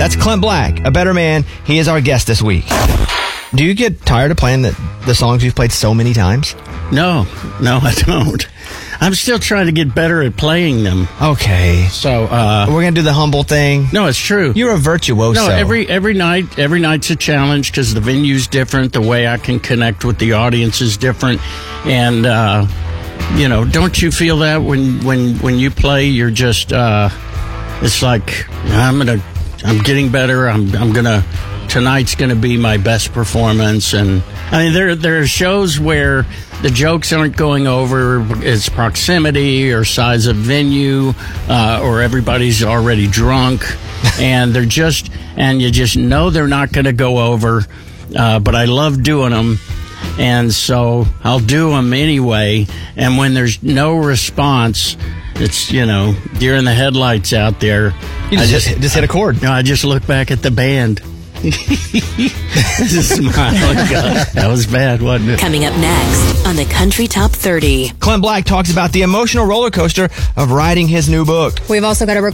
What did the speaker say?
That's Clint Black, a better man. He is our guest this week. Do you get tired of playing the songs you've played so many times? No, I don't. I'm still trying to get better at playing them. Okay. So, we're going to do the humble thing. No, it's true. You're a virtuoso. No, every night's a challenge because the venue's different. The way I can connect with the audience is different. And, don't you feel that when you play, you're just, it's like, I'm getting better. Tonight's going to be my best performance. And I mean, there are shows where the jokes aren't going over. It's proximity or size of venue, or everybody's already drunk, and you just know they're not going to go over. But I love doing them, and so I'll do them anyway. And when there's no response, it's deer in the headlights out there. You just hit a chord. No, I just look back at the band. Smile. That was bad, wasn't it? Coming up next on the Country Top 30. Clint Black talks about the emotional roller coaster of writing his new book. We've also got a